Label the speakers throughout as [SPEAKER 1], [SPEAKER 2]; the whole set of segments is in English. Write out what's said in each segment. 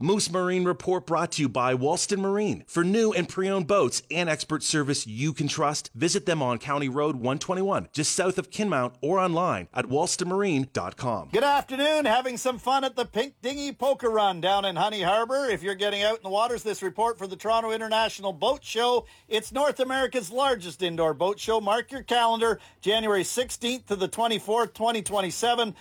[SPEAKER 1] Moose Marine Report brought to you by Walston Marine. For new and pre-owned boats and expert service you can trust, visit them on County Road 121, just south of Kinmount, or online at walstonmarine.com.
[SPEAKER 2] Good afternoon. Having some fun at the Pink Dinghy Poker Run down in Honey Harbor. If you're getting out in the waters, this report for the Toronto International Boat Show. It's North America's largest indoor boat show. Mark your calendar, January 16th to the 24th, 2027,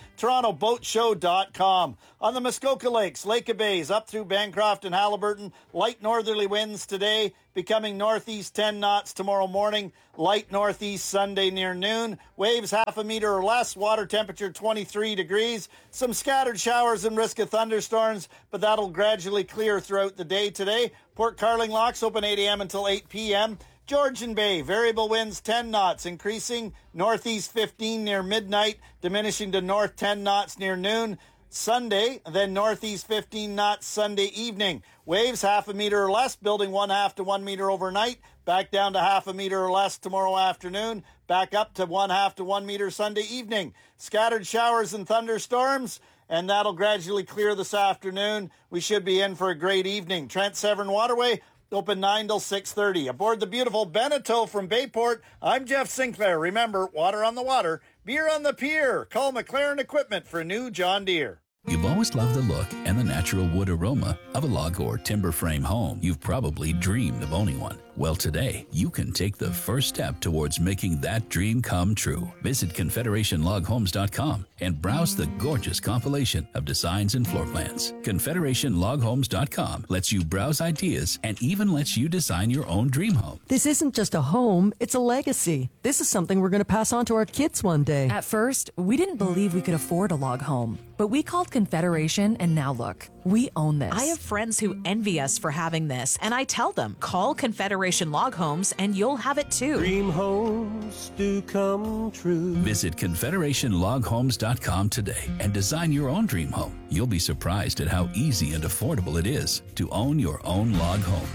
[SPEAKER 2] torontoboatshow.com. On the Muskoka Lakes, Lake of Bays, up through Bancroft and Haliburton, light northerly winds today, becoming northeast 10 knots tomorrow morning, light northeast Sunday near noon, waves half a meter or less, water temperature 23 degrees, some scattered showers and risk of thunderstorms, but that'll gradually clear throughout the day today. Port Carling locks open 8 a.m. until 8 p.m. Georgian Bay, variable winds 10 knots, increasing northeast 15 near midnight, diminishing to north 10 knots near noon. Sunday, then northeast 15 knots Sunday evening. Waves half a meter or less, building 1/2 to 1 meter overnight. Back down to half a meter or less tomorrow afternoon. Back up to 1/2 to 1 meter Sunday evening. Scattered showers and thunderstorms, and that'll gradually clear this afternoon. We should be in for a great evening. Trent Severn Waterway, open 9 till 6:30. Aboard the beautiful Beneteau from Bayport, I'm Jeff Sinclair. Remember, water on the water, beer on the pier. Call McLaren Equipment for new John Deere.
[SPEAKER 3] You've always loved the look and the natural wood aroma of a log or timber frame home. You've probably dreamed of owning one. Well, today, you can take the first step towards making that dream come true. Visit ConfederationLogHomes.com and browse the gorgeous compilation of designs and floor plans. ConfederationLogHomes.com lets you browse ideas and even lets you design your own dream home.
[SPEAKER 4] This isn't just a home, it's a legacy. This is something we're going to pass on to our kids one day.
[SPEAKER 5] At first, we didn't believe we could afford a log home, but we called Confederation, and now look, we own this.
[SPEAKER 6] I have friends who envy us for having this, and I tell them, call Confederation Log Homes and you'll have it too.
[SPEAKER 7] Dream homes do come true.
[SPEAKER 3] Visit ConfederationLogHomes.com today and design your own dream home. You'll be surprised at how easy and affordable it is to own your own log home.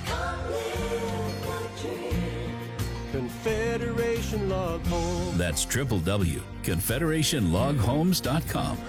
[SPEAKER 7] Confederation Log Homes.
[SPEAKER 3] That's www.confederationloghomes.com.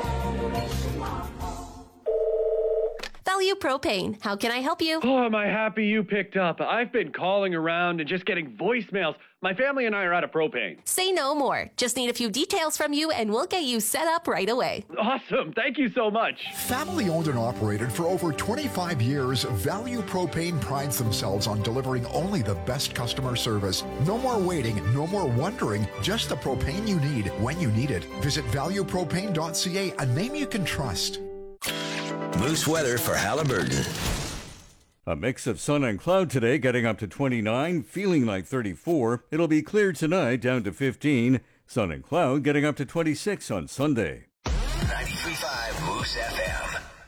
[SPEAKER 8] Value Propane. How can I help you?
[SPEAKER 9] Oh, am I happy you picked up. I've been calling around and just getting voicemails. My family and I are out of propane.
[SPEAKER 8] Say no more. Just need a few details from you and we'll get you set up right away.
[SPEAKER 9] Awesome. Thank you so much.
[SPEAKER 10] Family owned and operated for over 25 years, Value Propane prides themselves on delivering only the best customer service. No more waiting, no more wondering, just the propane you need when you need it. Visit valuepropane.ca, a name you can trust.
[SPEAKER 11] Moose weather for Haliburton.
[SPEAKER 12] A mix of sun and cloud today, getting up to 29, feeling like 34. It'll be clear tonight, down to 15. Sun and cloud getting up to 26 on Sunday.
[SPEAKER 11] 93.5 Moose FM.